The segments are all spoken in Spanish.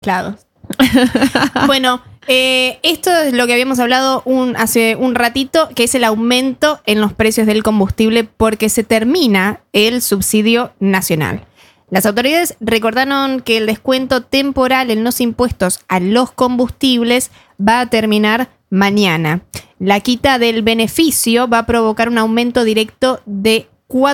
Claro. Bueno, esto es lo que habíamos hablado hace un ratito, que es el aumento en los precios del combustible porque se termina el subsidio nacional. Las autoridades recordaron que el descuento temporal en los impuestos a los combustibles va a terminar mañana. La quita del beneficio va a provocar un aumento directo de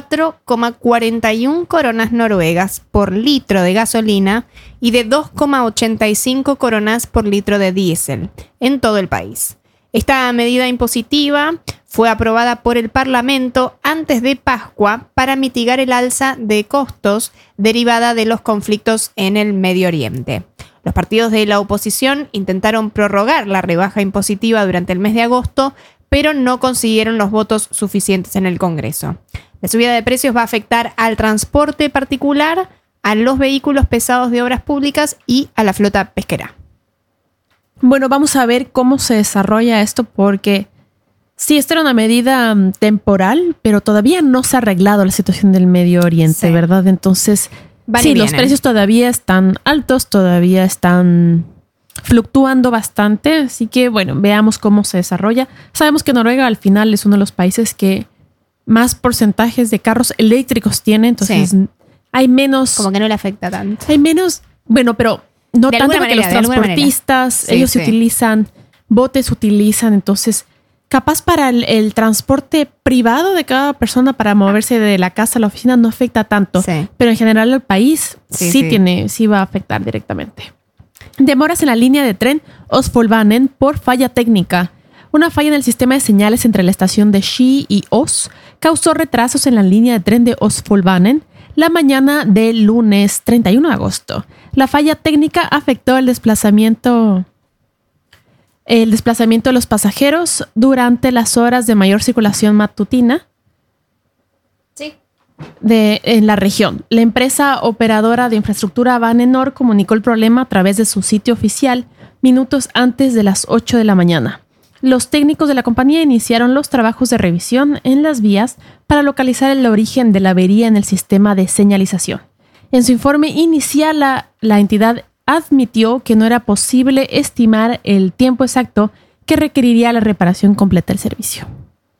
4,41 coronas noruegas por litro de gasolina y de 2,85 coronas por litro de diésel en todo el país. Esta medida impositiva fue aprobada por el Parlamento antes de Pascua para mitigar el alza de costos derivada de los conflictos en el Medio Oriente. Los partidos de la oposición intentaron prorrogar la rebaja impositiva durante el mes de agosto, pero no consiguieron los votos suficientes en el Congreso. La subida de precios va a afectar al transporte particular, a los vehículos pesados de obras públicas y a la flota pesquera. Bueno, vamos a ver cómo se desarrolla esto porque sí, esta era una medida temporal, pero todavía no se ha arreglado la situación del Medio Oriente, sí, ¿verdad? Entonces, sí, los precios todavía están altos, todavía están fluctuando bastante, así que bueno, veamos cómo se desarrolla. Sabemos que Noruega al final es uno de los países que más porcentajes de carros eléctricos tiene, entonces sí, hay menos... Como que no le afecta tanto. Hay menos, bueno, pero no tanto porque los transportistas, sí, ellos utilizan, botes utilizan, entonces capaz para el transporte privado de cada persona para moverse de la casa a la oficina no afecta tanto, sí, pero en general el país sí va a afectar directamente. Demoras en la línea de tren Osfjordbanen por falla técnica. Una falla en el sistema de señales entre la estación de Ski y Os causó retrasos en la línea de tren de Osfjordbanen la mañana del lunes 31 de agosto. La falla técnica afectó el desplazamiento de los pasajeros durante las horas de mayor circulación matutina en la región. La empresa operadora de infraestructura Banenor comunicó el problema a través de su sitio oficial minutos antes de las 8 de la mañana. Los técnicos de la compañía iniciaron los trabajos de revisión en las vías para localizar el origen de la avería en el sistema de señalización. En su informe inicial, la entidad admitió que no era posible estimar el tiempo exacto que requeriría la reparación completa del servicio.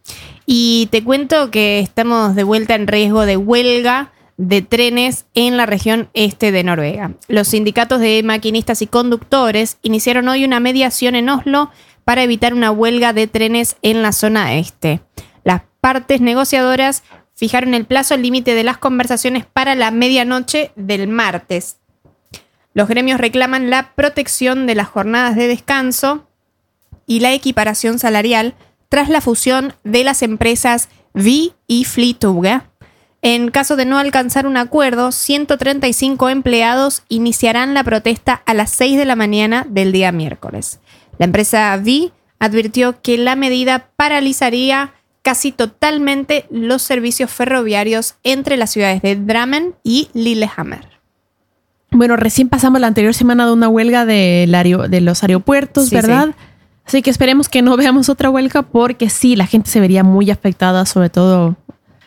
Y te cuento que estamos de vuelta en riesgo de huelga de trenes en la región este de Noruega. Los sindicatos de maquinistas y conductores iniciaron hoy una mediación en Oslo para evitar una huelga de trenes en la zona este. Las partes negociadoras fijaron el plazo límite de las conversaciones para la medianoche del martes. Los gremios reclaman la protección de las jornadas de descanso y la equiparación salarial tras la fusión de las empresas Vi y Flytoget. En caso de no alcanzar un acuerdo, 135 empleados iniciarán la protesta a las 6 de la mañana del día miércoles. La empresa Vi advirtió que la medida paralizaría casi totalmente los servicios ferroviarios entre las ciudades de Drammen y Lillehammer. Bueno, recién pasamos la anterior semana de una huelga de los aeropuertos, sí, ¿verdad? Sí. Así que esperemos que no veamos otra huelga porque sí, la gente se vería muy afectada, sobre todo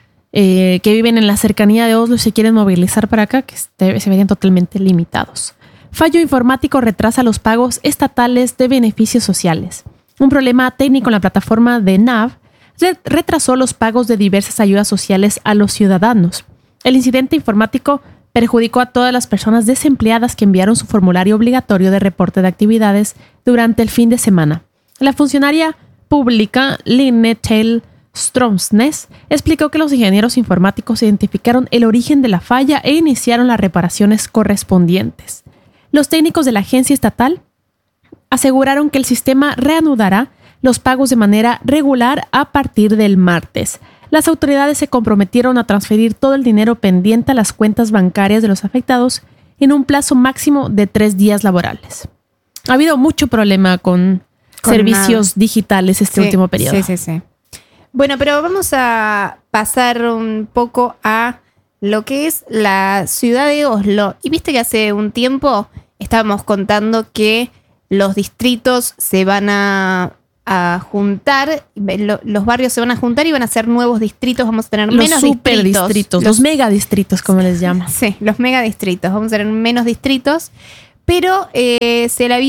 que viven en la cercanía de Oslo y se quieren movilizar para acá, que se verían totalmente limitados. Fallo informático retrasa los pagos estatales de beneficios sociales. Un problema técnico en la plataforma de NAV retrasó los pagos de diversas ayudas sociales a los ciudadanos. El incidente informático perjudicó a todas las personas desempleadas que enviaron su formulario obligatorio de reporte de actividades durante el fin de semana. La funcionaria pública Line Tell Stromsnes explicó que los ingenieros informáticos identificaron el origen de la falla e iniciaron las reparaciones correspondientes. Los técnicos de la agencia estatal aseguraron que el sistema reanudará los pagos de manera regular a partir del martes. Las autoridades se comprometieron a transferir todo el dinero pendiente a las cuentas bancarias de los afectados en un plazo máximo de 3 días laborales. Ha habido mucho problema con servicios digitales este último periodo. Sí. Bueno, pero vamos a pasar un poco a lo que es la ciudad de Oslo. Y viste que hace un tiempo estábamos contando que los distritos se van a juntar, los barrios se van a juntar y van a ser nuevos distritos, vamos a tener menos distritos. Los megadistritos, como les llaman. Sí, los megadistritos, vamos a tener menos distritos, pero se le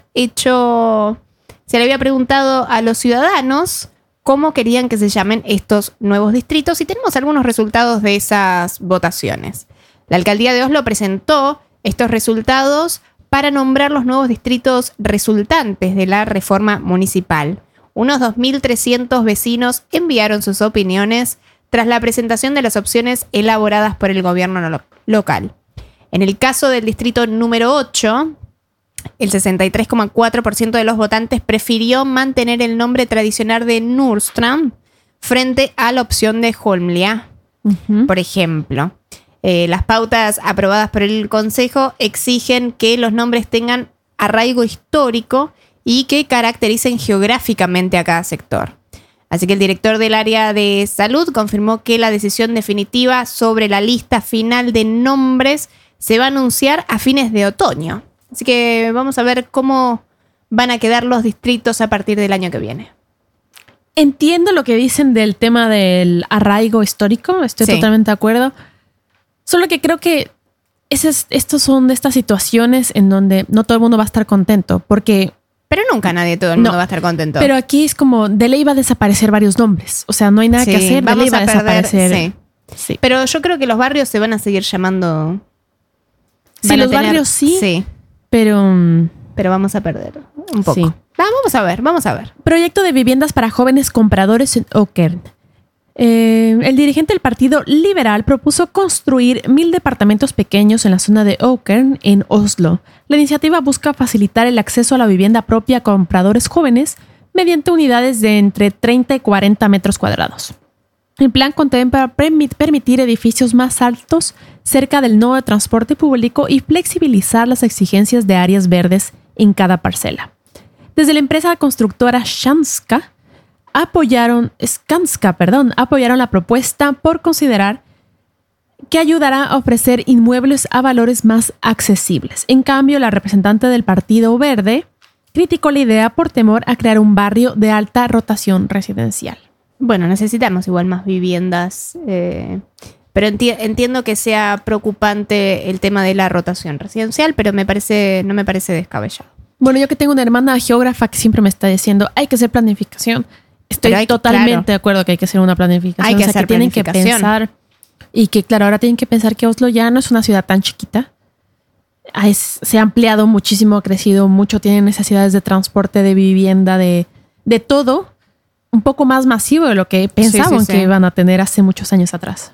había preguntado a los ciudadanos cómo querían que se llamen estos nuevos distritos y tenemos algunos resultados de esas votaciones. La alcaldía de Oslo presentó estos resultados para nombrar los nuevos distritos resultantes de la reforma municipal. Unos 2.300 vecinos enviaron sus opiniones tras la presentación de las opciones elaboradas por el gobierno local. En el caso del distrito número 8, el 63,4% de los votantes prefirió mantener el nombre tradicional de Nordstrand frente a la opción de Holmlia. Por ejemplo, las pautas aprobadas por el Consejo exigen que los nombres tengan arraigo histórico y que caractericen geográficamente a cada sector. Así que el director del área de salud confirmó que la decisión definitiva sobre la lista final de nombres se va a anunciar a fines de otoño. Así que vamos a ver cómo van a quedar los distritos a partir del año que viene. Entiendo lo que dicen del tema del arraigo histórico. Estoy totalmente de acuerdo. Solo que creo que estos son de estas situaciones en donde no todo el mundo va a estar contento. Porque... Pero nunca todo el mundo va a estar contento. Pero aquí es como, de ley va a desaparecer varios nombres. O sea, no hay nada que hacer, de ley va a desaparecer. Sí. Pero yo creo que los barrios se van a seguir llamando... Sí, los barrios sí. Pero vamos a perder un poco. Sí. Vamos a ver. Proyecto de viviendas para jóvenes compradores en Åkern. El dirigente del Partido Liberal propuso construir 1,000 departamentos pequeños en la zona de Åkern, en Oslo. La iniciativa busca facilitar el acceso a la vivienda propia a compradores jóvenes mediante unidades de entre 30 y 40 metros cuadrados. El plan contempla permitir edificios más altos cerca del nodo de transporte público y flexibilizar las exigencias de áreas verdes en cada parcela. Desde la empresa constructora Skanska apoyaron la propuesta por considerar que ayudará a ofrecer inmuebles a valores más accesibles. En cambio, la representante del Partido Verde criticó la idea por temor a crear un barrio de alta rotación residencial. Bueno, necesitamos igual más viviendas, pero entiendo que sea preocupante el tema de la rotación residencial, pero no me parece descabellado. Bueno, yo que tengo una hermana geógrafa que siempre me está diciendo hay que hacer planificación. Estoy totalmente de acuerdo que hay que hacer una planificación. Hay que hacer tienen que pensar y que, claro, ahora tienen que pensar que Oslo ya no es una ciudad tan chiquita. Se ha ampliado muchísimo, ha crecido mucho, tienen necesidades de transporte, de vivienda, de todo. Un poco más masivo de lo que pensaban que iban a tener hace muchos años atrás.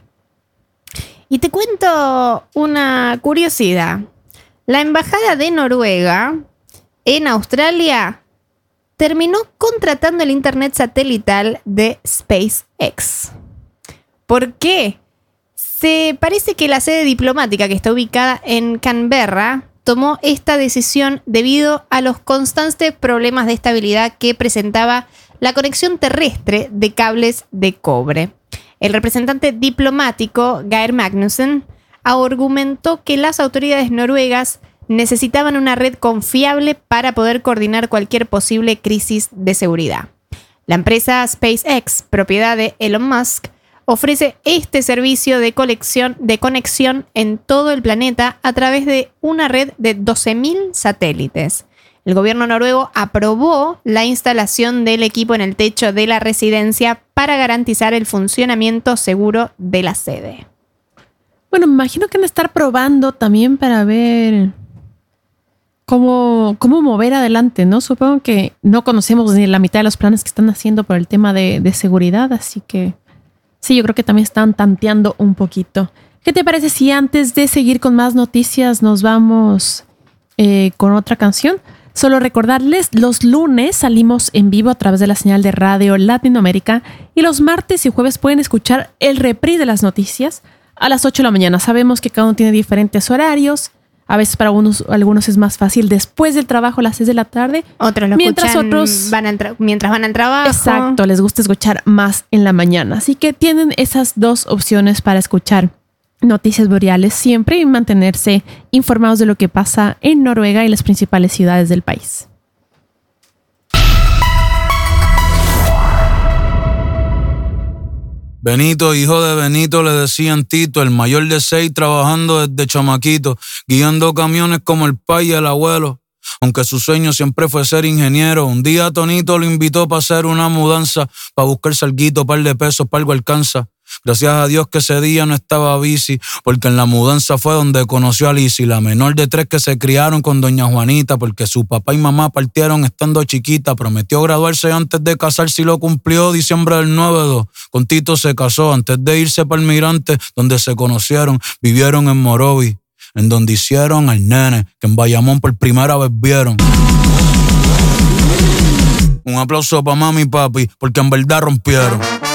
Y te cuento una curiosidad. La embajada de Noruega en Australia terminó contratando el internet satelital de SpaceX. ¿Por qué? Se parece que la sede diplomática que está ubicada en Canberra tomó esta decisión debido a los constantes problemas de estabilidad que presentaba la conexión terrestre de cables de cobre. El representante diplomático, Geir Magnussen, argumentó que las autoridades noruegas necesitaban una red confiable para poder coordinar cualquier posible crisis de seguridad. La empresa SpaceX, propiedad de Elon Musk, ofrece este servicio de conexión en todo el planeta a través de una red de 12.000 satélites. El gobierno noruego aprobó la instalación del equipo en el techo de la residencia para garantizar el funcionamiento seguro de la sede. Bueno, me imagino que van a estar probando también para ver cómo mover adelante, ¿no? Supongo que no conocemos ni la mitad de los planes que están haciendo por el tema de seguridad, así que sí, yo creo que también están tanteando un poquito. ¿Qué te parece si antes de seguir con más noticias nos vamos con otra canción? Solo recordarles, los lunes salimos en vivo a través de la señal de Radio Latinoamérica y los martes y jueves pueden escuchar el reprise de las noticias a las 8 de la mañana. Sabemos que cada uno tiene diferentes horarios. A veces para algunos es más fácil después del trabajo a las 6 de la tarde. Otros lo escuchan mientras van al trabajo. Exacto, les gusta escuchar más en la mañana. Así que tienen esas dos opciones para escuchar noticias boreales siempre y mantenerse informados de lo que pasa en Noruega y las principales ciudades del país. Benito, hijo de Benito, le decían Tito, el mayor de 6, trabajando desde chamaquito, guiando camiones como el pai y el abuelo. Aunque su sueño siempre fue ser ingeniero, un día Tonito lo invitó para hacer una mudanza, para buscar salguito, par de pesos, para algo alcanza. Gracias a Dios que ese día no estaba bici, porque en la mudanza fue donde conoció a Lizzy, la menor de 3 que se criaron con doña Juanita, porque su papá y mamá partieron estando chiquita. Prometió graduarse antes de casarse y lo cumplió diciembre del 9-2. Con Tito se casó antes de irse para el Mirante, donde se conocieron, vivieron en Morovi, en donde hicieron al nene, que en Bayamón por primera vez vieron. Un aplauso para mami y papi, porque en verdad rompieron.